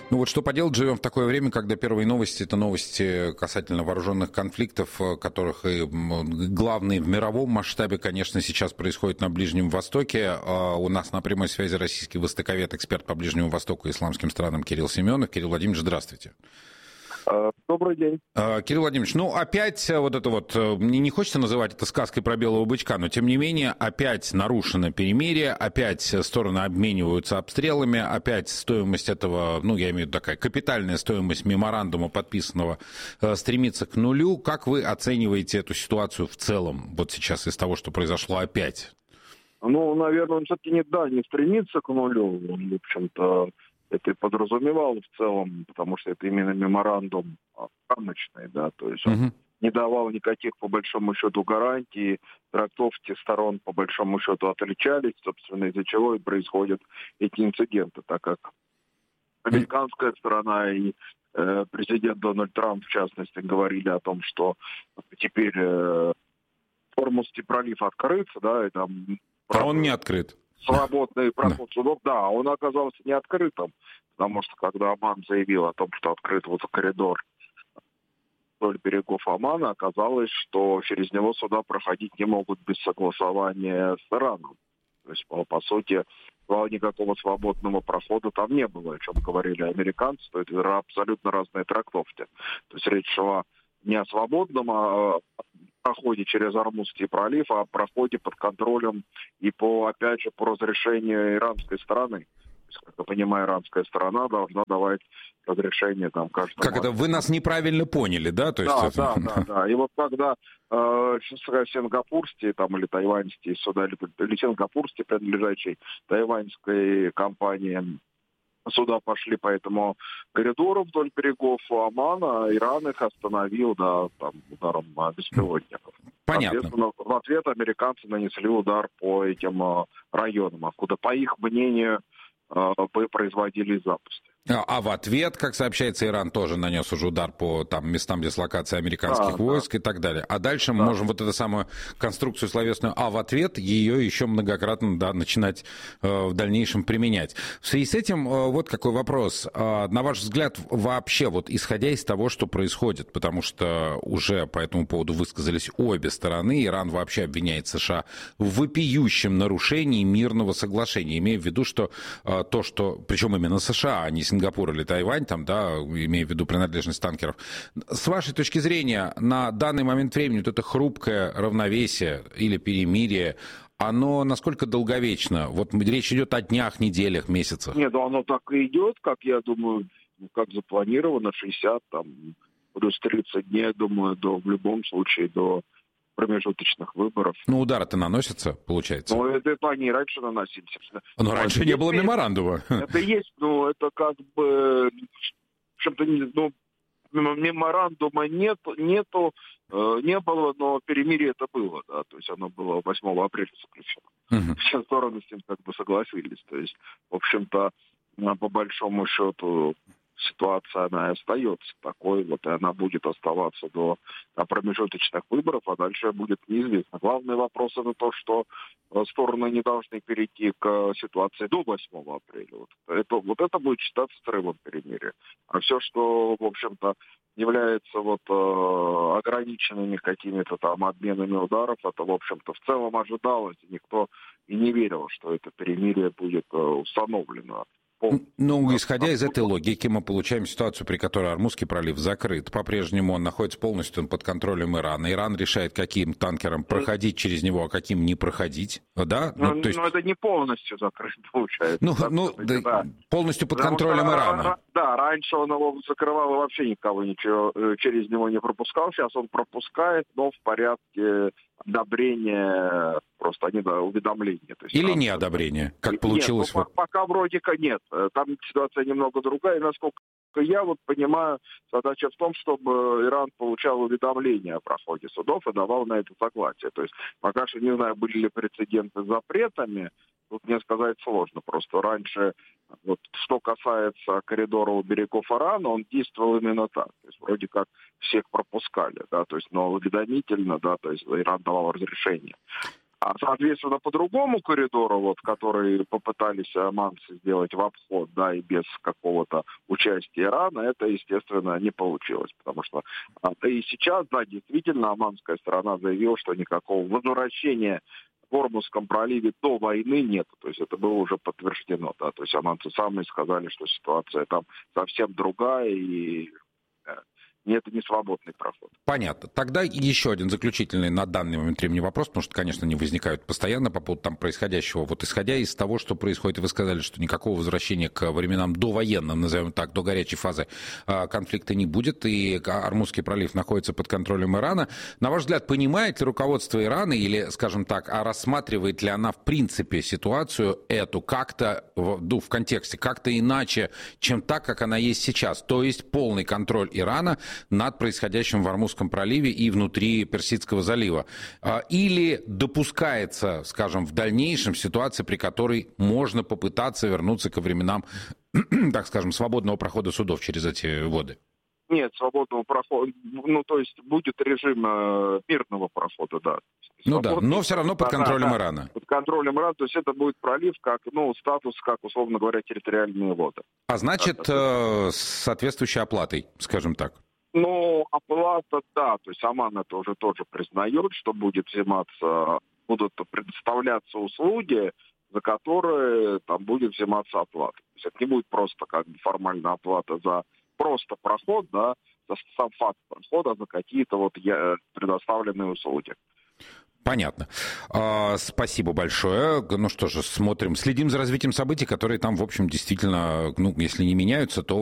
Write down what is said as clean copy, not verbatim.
Ну вот что поделать, живем в такое время, когда первые новости — это новости касательно вооруженных конфликтов, которых и главные в мировом масштабе, конечно, сейчас происходят на Ближнем Востоке. У нас на прямой связи российский востоковед, эксперт по Ближнему Востоку и исламским странам Кирилл Семенов. Кирилл Владимирович, здравствуйте. Добрый день. Кирилл Владимирович, ну опять вот это вот, мне не хочется называть это сказкой про белого бычка, но тем не менее опять нарушено перемирие, опять стороны обмениваются обстрелами, опять стоимость этого, ну я имею в виду такая капитальная стоимость меморандума подписанного стремится к нулю. Как вы оцениваете эту ситуацию в целом, вот сейчас из того, что произошло опять? Ну, наверное, он все-таки не стремится к нулю. Он, в общем-то, это и подразумевал в целом, потому что это именно меморандум рамочный, да, то есть он не давал никаких, по большому счету, гарантий, трактовки сторон, по большому счету, отличались, собственно, из-за чего и происходят эти инциденты, так как американская сторона и президент Дональд Трамп, в частности, говорили о том, что теперь Ормузский пролив открыт, да, и там... А он не открыт. Свободный проход судов, да, он оказался не открытым, потому что когда Оман заявил о том, что открыт вот коридор вдоль берегов Омана, оказалось, что через него суда проходить не могут без согласования с Ираном. То есть, по сути, никакого свободного прохода там не было, о чем говорили американцы, то есть это абсолютно разные трактовки. То есть речь шла не о свободном проходе через Ормузский пролив, а о проходе под контролем и опять же, по разрешению иранской стороны. То есть, как я понимаю, иранская сторона должна давать разрешение там каждому. Как это, вы нас неправильно поняли, да? То есть да. И вот когда сингапурские там, или тайваньские суда, или сингапурские, принадлежащие тайваньской компании, суда пошли по этому коридору вдоль берегов Омана, Иран их остановил, да, там, ударом беспилотников. Понятно. Соответственно, в ответ американцы нанесли удар по этим районам, откуда, по их мнению, производились запуски. А в ответ, как сообщается, Иран тоже нанес уже удар по там, местам дислокации американских войск и так далее. А дальше мы можем вот эту самую конструкцию словесную «а» в ответ ее еще многократно начинать в дальнейшем применять. В связи с этим вот какой вопрос. На ваш взгляд, вообще, вот исходя из того, что происходит, потому что уже по этому поводу высказались обе стороны, Иран вообще обвиняет США в вопиющем нарушении мирного соглашения, имея в виду, что то, что, причем именно США, а не Сингапур или Тайвань, там, да, имея в виду принадлежность танкеров. С вашей точки зрения, на данный момент времени вот это хрупкое равновесие или перемирие, оно насколько долговечно? Вот речь идет о днях, неделях, месяцах. Нет, оно так и идет, как я думаю, как запланировано, 60, там, плюс 30 дней, я думаю, в любом случае, до промежуточных выборов. Ну, удары-то наносятся, получается? Ну, это они раньше наносились. Но раньше не было меморандума. Это есть, но это как бы... Ну, меморандума не было, но перемирие это было, да, то есть оно было 8 апреля заключено. Все стороны с ним как бы согласились. То есть, в общем-то, по большому счету, ситуация, она и остается такой, вот, и она будет оставаться до промежуточных выборов, а дальше будет неизвестно. Главный вопрос это то, что стороны не должны перейти к ситуации до 8 апреля. Вот это будет считаться срывом перемирия. А все, что, в общем-то, является ограниченными какими-то там обменами ударов, это, в общем-то, в целом ожидалось. Никто и не верил, что это перемирие будет установлено. Ну, исходя из этой логики, мы получаем ситуацию, при которой Ормузский пролив закрыт. По-прежнему он находится полностью под контролем Ирана. Иран решает, каким танкерам проходить через него, а каким не проходить. Да? Но это не полностью закрыт, получается. Полностью под контролем Ирана. Да, раньше он его закрывал и вообще никого ничего через него не пропускал. Сейчас он пропускает, но в порядке одобрения, просто уведомления. То есть, или неодобрения, как получилось? Нет, пока вроде как нет. Там ситуация немного другая. И насколько я понимаю, задача в том, чтобы Иран получал уведомления о проходе судов и давал на это согласие. То есть пока что не знаю, были ли прецеденты с запретами, тут мне сказать сложно. Просто раньше, что касается коридора у берегов Ирана, он действовал именно так. То есть вроде как всех пропускали, да, то есть, но уведомительно, да, то есть Иран давал разрешение. А, соответственно, по другому коридору, вот, который попытались оманцы сделать в обход, да, и без какого-то участия Ирана, это, естественно, не получилось. Потому что да и сейчас, да, действительно, оманская сторона заявила, что никакого возвращения в Ормузском проливе до войны нет. То есть это было уже подтверждено, да. То есть оманцы сами сказали, что ситуация там совсем другая, и это не свободный проход. Понятно. Тогда еще один заключительный на данный момент времени вопрос, потому что, конечно, они возникают постоянно по поводу там происходящего. Вот исходя из того, что происходит, вы сказали, что никакого возвращения к временам довоенным, назовем так, до горячей фазы конфликта не будет, и Ормузский пролив находится под контролем Ирана. На ваш взгляд, понимает ли руководство Ирана, или, скажем так, рассматривает ли она в принципе ситуацию эту как-то, в контексте, как-то иначе, чем так, как она есть сейчас? То есть полный контроль Ирана над происходящим в Ормузском проливе и внутри Персидского залива. Или допускается, скажем, в дальнейшем ситуация, при которой можно попытаться вернуться ко временам, так скажем, свободного прохода судов через эти воды? Нет, свободного прохода, ну, то есть будет режим мирного прохода, да. Ну да, но все равно под контролем Ирана. Под контролем Ирана, то есть это будет пролив, как, ну, статус, как, условно говоря, территориальные воды. А значит, с соответствующей оплатой, скажем так. Ну, оплата, да, то есть Оман это уже тоже признает, что будут предоставляться услуги, за которые там будет взиматься оплата. То есть это не будет просто как бы формальная оплата за просто проход, да, за сам факт прохода, за какие-то вот предоставленные услуги. Понятно. Спасибо большое. Ну что же, следим за развитием событий, которые там, в общем, действительно, ну, если не меняются, то